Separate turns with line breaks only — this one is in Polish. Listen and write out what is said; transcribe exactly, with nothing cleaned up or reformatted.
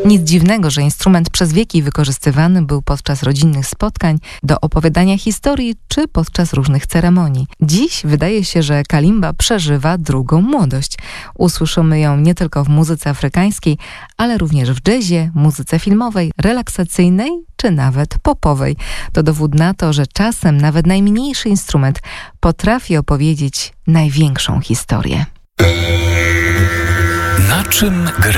Nic dziwnego, że instrument przez wieki wykorzystywany był podczas rodzinnych spotkań, do opowiadania historii czy podczas różnych ceremonii. Dziś wydaje się, że kalimba przeżywa drugą młodość. Usłyszymy ją nie tylko w muzyce afrykańskiej, ale również w jazzie, muzyce filmowej, relaksacyjnej czy nawet popowej. To dowód na to, że czasem nawet najmniejszy instrument potrafi opowiedzieć największą historię.
Na czym gra?